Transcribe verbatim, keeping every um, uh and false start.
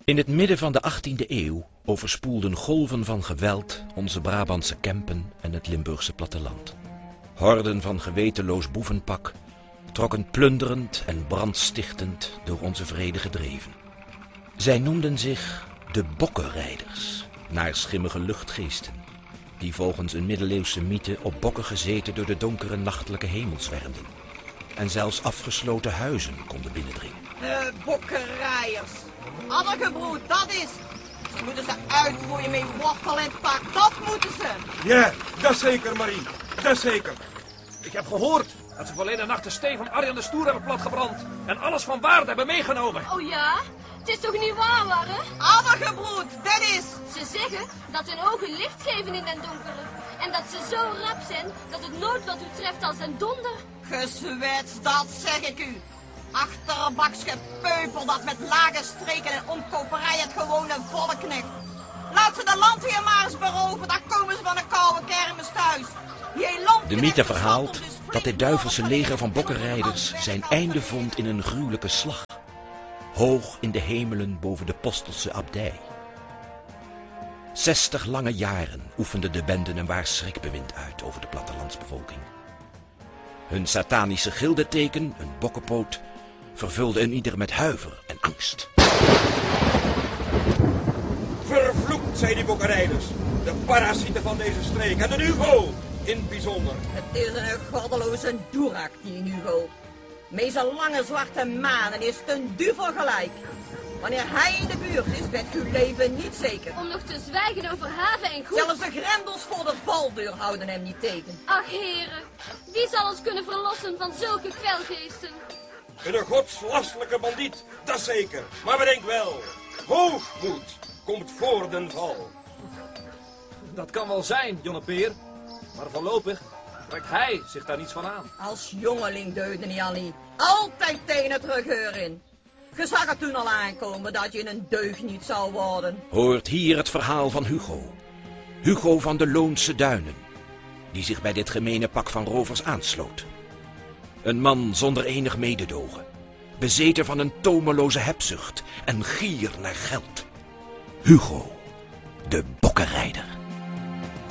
In het midden van de achttiende eeuw overspoelden golven van geweld onze Brabantse Kempen en het Limburgse platteland. Horden van gewetenloos boevenpak trokken plunderend en brandstichtend door onze vrede gedreven. Zij noemden zich de Bokkenrijders, naar schimmige luchtgeesten, die volgens een middeleeuwse mythe op bokken gezeten door de donkere nachtelijke hemel zwermden en zelfs afgesloten huizen konden binnendringen. De Bokkenrijders. Addergebroed, dat is. Ze moeten ze uitroeien met wortel en tak, dat moeten ze. Ja, dat zeker, Marie. Dat zeker. Ik heb gehoord dat ze verleden nacht de steen van Arjan de Stoer hebben platgebrand en alles van waarde hebben meegenomen. Oh ja? Het is toch niet waar, Warre? Addergebroed, dat is. Ze zeggen dat hun ogen licht geven in den donkere. En dat ze zo rap zijn dat het nooit wat u treft als een donder. Gezwets, dat zeg ik u. Achterbaks gepeupel dat met lage streken en omkoperij het gewone volk knecht. Laat ze de landheer maar eens beroven, dan komen ze van een koude kermis thuis. De mythe verhaalt dat dit duivelse leger van Bokkenrijders zijn einde vond in een gruwelijke slag, hoog in de hemelen boven de Postelse abdij. Zestig lange jaren oefenden de benden een waar schrikbewind uit over de plattelandsbevolking. Hun satanische gildeteken, een bokkenpoot, vervulde een ieder met huiver en angst. Vervloekt zijn die Bokkenrijders, de parasieten van deze streek en de Hugo in het bijzonder. Het is een goddeloze doerak, die Hugo. Met zijn lange zwarte manen is het een duvel gelijk. Wanneer hij in de buurt is, bent uw leven niet zeker. Om nog te zwijgen over haven en goed. Zelfs de grendels voor de valdeur houden hem niet tegen. Ach heren, wie zal ons kunnen verlossen van zulke kwelgeesten? Een godslastelijke bandiet, dat zeker. Maar bedenk wel, hoogmoed komt voor den val. Dat kan wel zijn, Jonne Peer. Maar voorlopig trekt hij zich daar niets van aan. Als jongeling deugde niet Annie. Altijd tegen het terugeur in. Je zag het toen al aankomen dat je een deugniet zou worden. Hoort hier het verhaal van Hugo. Hugo van de Loonse Duinen, die zich bij dit gemene pak van rovers aansloot. Een man zonder enig mededogen, bezeten van een tomeloze hebzucht en gier naar geld. Hugo, de Bokkenrijder.